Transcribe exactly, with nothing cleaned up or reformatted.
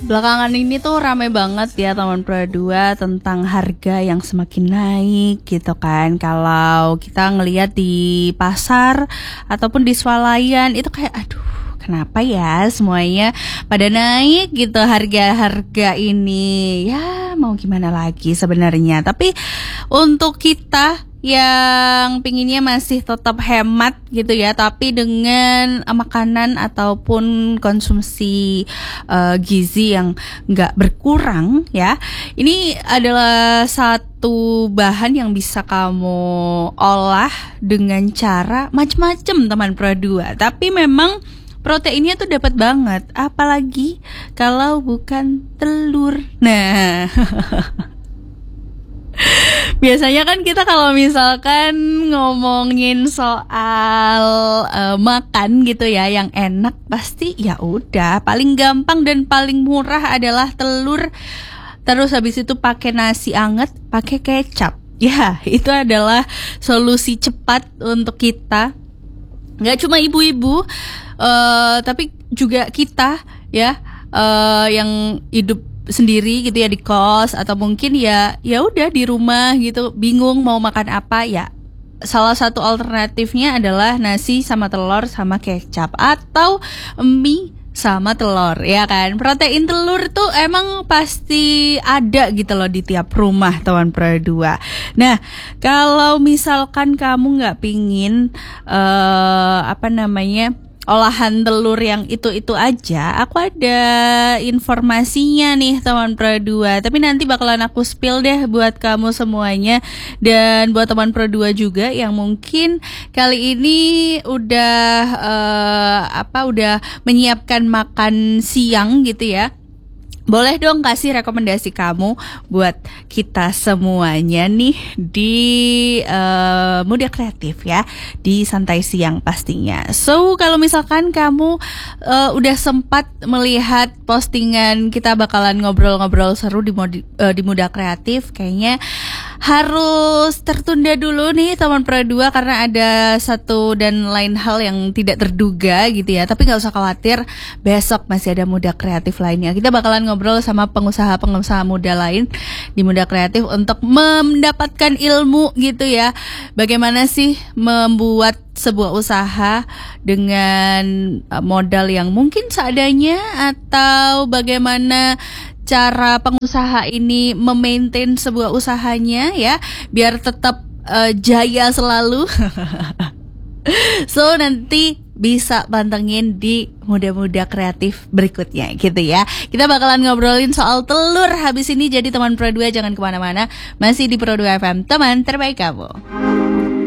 Belakangan ini tuh rame banget ya teman Pro dua tentang harga yang semakin naik gitu kan. Kalau kita ngelihat di pasar ataupun di swalayan itu kayak aduh, kenapa ya semuanya pada naik gitu harga-harga ini. Ya mau gimana lagi sebenarnya. Tapi untuk kita yang pinginnya masih tetap hemat gitu ya, tapi dengan uh, makanan ataupun konsumsi uh, gizi yang nggak berkurang ya, ini adalah satu bahan yang bisa kamu olah dengan cara macam-macam teman Pro dua. Tapi memang proteinnya tuh dapat banget, apalagi kalau bukan telur. Nah biasanya kan kita kalau misalkan ngomongin soal uh, makan gitu ya yang enak, pasti ya udah paling gampang dan paling murah adalah telur. Terus habis itu pakai nasi anget, pakai kecap. Ya, itu adalah solusi cepat untuk kita. Nggak cuma ibu-ibu, uh, tapi juga kita ya uh, yang hidup sendiri gitu ya di kos, atau mungkin ya ya udah di rumah gitu bingung mau makan apa ya. Salah satu alternatifnya adalah nasi sama telur sama kecap atau mie sama telur ya kan. Protein telur tuh emang pasti ada gitu loh di tiap rumah teman Pro dua. Nah, kalau misalkan kamu nggak pingin uh, apa namanya olahan telur yang itu-itu aja, aku ada informasinya nih teman Pro dua. Tapi nanti bakalan aku spill deh buat kamu semuanya. Dan buat teman Pro dua juga yang mungkin kali ini udah uh, apa udah menyiapkan makan siang gitu ya, boleh dong kasih rekomendasi kamu buat kita semuanya nih di uh, Muda Kreatif ya, di Santai Siang pastinya. So kalau misalkan kamu uh, udah sempat melihat postingan kita bakalan ngobrol-ngobrol seru di, modi, uh, di Muda Kreatif, kayaknya harus tertunda dulu nih teman Pro dua karena ada satu dan lain hal yang tidak terduga gitu ya. Tapi gak usah khawatir, besok masih ada Muda Kreatif lainnya. Kita bakalan ngobrol sama pengusaha-pengusaha muda lain di Muda Kreatif untuk mendapatkan ilmu gitu ya. Bagaimana sih membuat sebuah usaha dengan modal yang mungkin seadanya, atau bagaimana cara pengusaha ini memaintain sebuah usahanya ya biar tetap uh, jaya selalu. So nanti bisa pantengin di Muda-Muda Kreatif berikutnya gitu ya. Kita bakalan ngobrolin soal telur habis ini. Jadi teman Pro dua jangan kemana-mana, masih di Pro dua F M, teman terbaik kamu.